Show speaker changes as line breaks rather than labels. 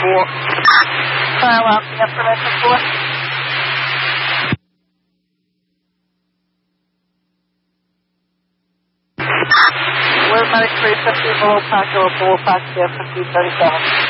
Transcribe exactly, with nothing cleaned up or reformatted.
four.
File out the information for it. We're medic three fifty below Paco, below Paco, fifteen thirty-seven.